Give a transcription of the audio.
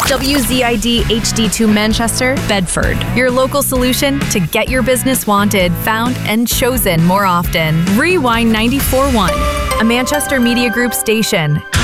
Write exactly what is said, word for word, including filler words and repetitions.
W Z I D H D two Manchester, Bedford. Your local solution to get your business wanted, found, and chosen more often. Rewind ninety-four point one, a Manchester Media Group station.